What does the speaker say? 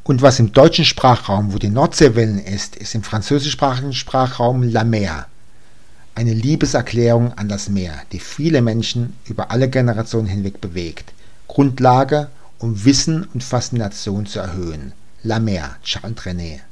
Und was im deutschen Sprachraum, wo die Nordseewellen ist im französischsprachigen Sprachraum La Mer. Eine Liebeserklärung an das Meer, die viele Menschen über alle Generationen hinweg bewegt. Grundlage, um Wissen und Faszination zu erhöhen. La Mer, Charles Trenet.